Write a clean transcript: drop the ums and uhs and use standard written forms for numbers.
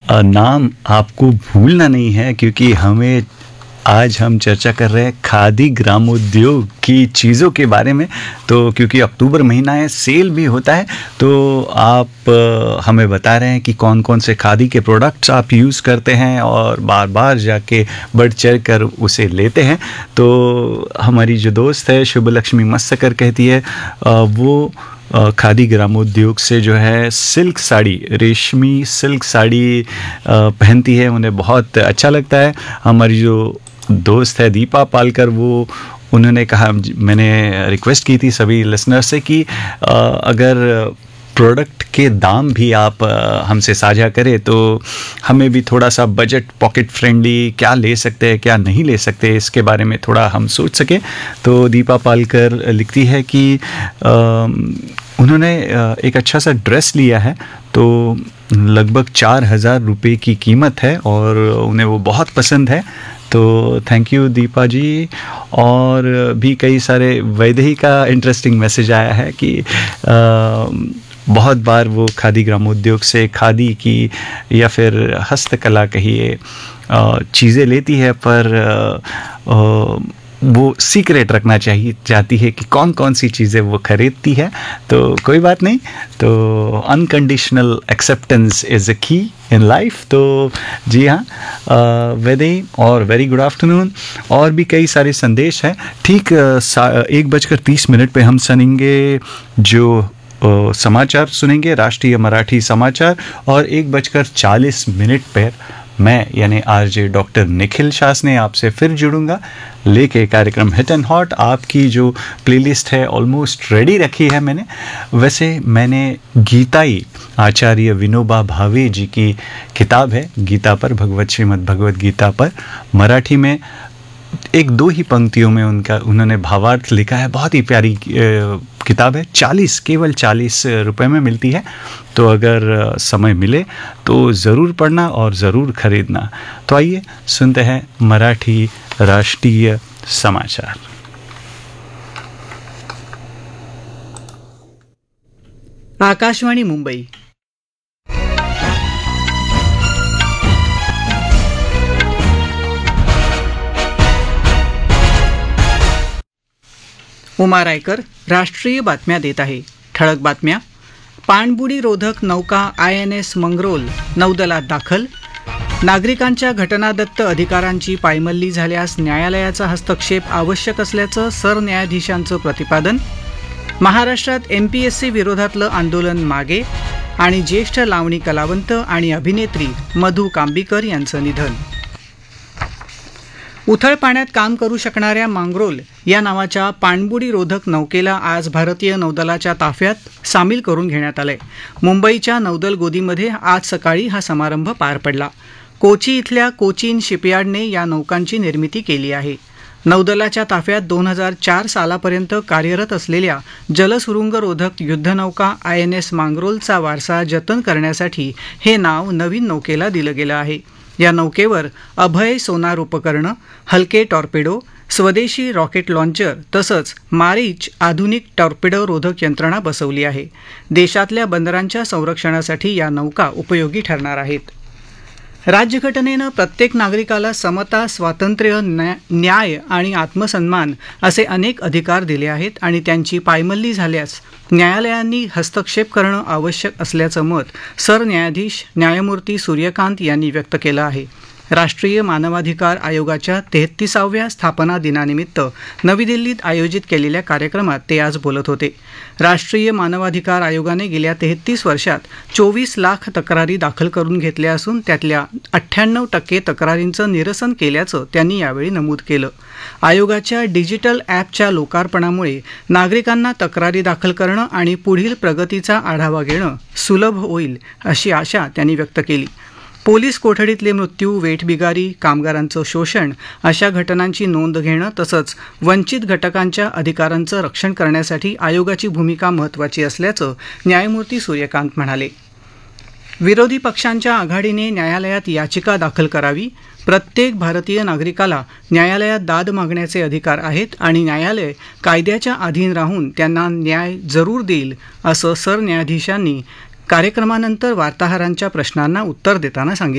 नाम आपको भूलना नहीं है, क्योंकि आज हम चर्चा कर रहे हैं खादी ग्रामोद्योग की चीज़ों के बारे में। तो क्योंकि अक्टूबर महीना है, सेल भी होता है, तो आप हमें बता रहे हैं कि कौन कौन से खादी के प्रोडक्ट्स आप यूज़ करते हैं और बार बार जाके बढ़ चढ़ कर उसे लेते हैं। तो हमारी जो दोस्त है शुभ लक्ष्मी मस्सकर कहती है वो खादी ग्रामोद्योग से जो है सिल्क साड़ी, रेशमी सिल्क साड़ी पहनती है, उन्हें बहुत अच्छा लगता है। हमारी जो दोस्त है दीपा पालकर, वो उन्होंने कहा, मैंने रिक्वेस्ट की थी सभी लिसनर से कि अगर प्रोडक्ट के दाम भी आप हमसे साझा करें तो हमें भी थोड़ा सा बजट पॉकेट फ्रेंडली क्या ले सकते हैं क्या नहीं ले सकते, इसके बारे में थोड़ा हम सोच सकें। तो दीपा पालकर लिखती है कि उन्होंने एक अच्छा सा ड्रेस लिया है, तो लगभग 4,000 रुपये की कीमत है और उन्हें वो बहुत पसंद है। तो थैंक यू दीपा जी। और भी कई सारे वैदेही का इंटरेस्टिंग मैसेज आया है कि बहुत बार वो खादी ग्रामोद्योग से खादी की या फिर हस्तकला कहिए चीज़ें लेती है, पर वो सीक्रेट रखना चाहती है कि कौन कौन सी चीज़ें वो खरीदती है। तो कोई बात नहीं, तो अनकंडीशनल एक्सेप्टेंस इज़ अ की इन लाइफ। तो जी हाँ, वेदई और वेरी गुड आफ्टरनून। और भी कई सारे संदेश हैं। ठीक 1:30 पे हम सुनेंगे जो समाचार सुनेंगे, राष्ट्रीय मराठी समाचार, और 1:40 पर मैं यानी आरजे डॉक्टर निखिल शासने आपसे फिर जुड़ूंगा लेके कार्यक्रम हिट एंड हॉट। आपकी जो प्लेलिस्ट है ऑलमोस्ट रेडी रखी है मैंने। वैसे मैंने गीताई आचार्य विनोबा भावे जी की किताब है गीता पर, श्रीमद् भगवत गीता पर, मराठी में 1-2 ही पंक्तियों में उन्होंने भावार्थ लिखा है। बहुत ही प्यारी किताब है, केवल 40 रुपए में मिलती है। तो अगर समय मिले तो ज़रूर पढ़ना और ज़रूर खरीदना। तो आइए सुनते हैं मराठी राष्ट्रीय समाचार। आकाशवाणी मुंबई। उमा रायकर राष्ट्रीय बातम्या देत आहे। ठळक बातम्या. पाणबुडी रोधक नौका INS मंगरोल नौदलात दाखल. नागरिकांच्या घटनादत्त अधिकारांची पायमल्ली झाल्यास न्यायालयाचा हस्तक्षेप आवश्यक असल्याचं सरन्यायाधीशांचं प्रतिपादन. महाराष्ट्रात MPSC विरोधातलं आंदोलन मागे. आणि ज्येष्ठ लावणी कलावंत आणि अभिनेत्री मधू कांबीकर यांचं निधन. उथळ पाण्यात काम करू शकणाऱ्या मांगरोल या नावाच्या पाणबुडी रोधक नौकेला आज भारतीय नौदलाच्या ताफ्यात सामील करून घेण्यात आलंय. मुंबईच्या नौदल गोदीमध्ये आज सकाळी हा समारंभ पार पडला. कोची इथल्या कोचीन शिपयार्डने या नौकांची निर्मिती केली आहे. नौदलाच्या ताफ्यात 2004 सालापर्यंत कार्यरत असलेल्या जलसुरुंगरोधक युद्धनौका INS मांगरोलचा वारसा जतन करण्यासाठी हे नाव नवीन नौकेला दिलं गेलं आहे. या नौकेवर अभय सोनार उपकरणं, हलके टॉर्पेडो, स्वदेशी रॉकेट लॉन्चर तसंच मारीच आधुनिक टॉर्पेडो रोधक यंत्रणा बसवली आहे. देशातल्या बंदरांच्या संरक्षणासाठी या नौका उपयोगी ठरणार आहेत. राज्यघटनेनं प्रत्येक नागरिकाला समता, स्वातंत्र्य, न्याय आणि आत्मसन्मान असे अनेक अधिकार दिले आहेत आणि त्यांची पायमल्ली झाल्यास न्यायालयांनी हस्तक्षेप करणं आवश्यक असल्याचं मत सरन्यायाधीश न्यायमूर्ती सूर्यकांत यांनी व्यक्त केलं आहे. राष्ट्रीय मानवाधिकार आयोगाच्या 33व्या स्थापना दिनानिमित्त नवी दिल्लीत आयोजित केलेल्या कार्यक्रमात ते आज बोलत होते. राष्ट्रीय मानवाधिकार आयोगाने गेल्या 33 वर्षात 24 लाख तक्रारी दाखल करून घेतल्या असून त्यातल्या 98% तक्रारींचं निरसन केल्याचं त्यांनी यावेळी नमूद केलं. आयोगाच्या डिजिटल ॲपच्या लोकार्पणामुळे नागरिकांना तक्रारी दाखल करणं आणि पुढील प्रगतीचा आढावा घेणं सुलभ होईल अशी आशा त्यांनी व्यक्त केली. पोलीस कोठडीतले मृत्यू, वेठबिगारी, कामगारांचं शोषण अशा घटनांची नोंद घेणं तसंच वंचित घटकांच्या अधिकारांचं रक्षण करण्यासाठी आयोगाची भूमिका महत्त्वाची असल्याचं न्यायमूर्ती सूर्यकांत म्हणाले. विरोधी पक्षांच्या आघाडीने न्यायालयात याचिका दाखल करावी. प्रत्येक भारतीय नागरिकाला न्यायालयात दाद मागण्याचे अधिकार आहेत आणि न्यायालय कायद्याच्या अधीन राहून त्यांना न्याय जरूर देईल असं सरन्यायाधीशांनी कार्यक्रमानंतर वार्ताहरांच्या प्रश्नांना उत्तर देताना सांगितलं.